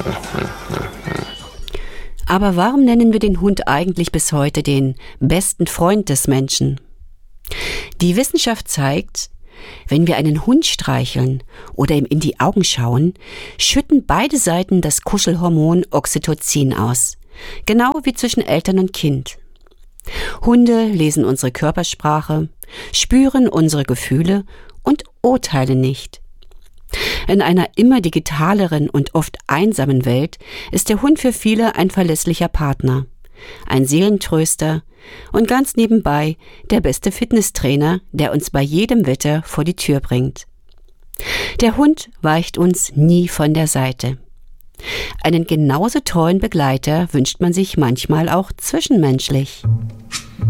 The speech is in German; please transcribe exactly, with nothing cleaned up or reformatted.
Aber warum nennen wir den Hund eigentlich bis heute den besten Freund des Menschen? Die Wissenschaft zeigt, wenn wir einen Hund streicheln oder ihm in die Augen schauen, schütten beide Seiten das Kuschelhormon Oxytocin aus, genau wie zwischen Eltern und Kind. Hunde lesen unsere Körpersprache, spüren unsere Gefühle und urteilen nicht. In einer immer digitaleren und oft einsamen Welt ist der Hund für viele ein verlässlicher Partner, ein Seelentröster und ganz nebenbei der beste Fitnesstrainer, der uns bei jedem Wetter vor die Tür bringt. Der Hund weicht uns nie von der Seite. Einen genauso treuen Begleiter wünscht man sich manchmal auch zwischenmenschlich.